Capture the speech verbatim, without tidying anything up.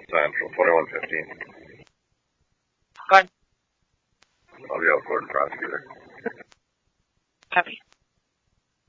Central, twenty-one fifteen. Go ahead. I'll be out court and prosecutor. Copy.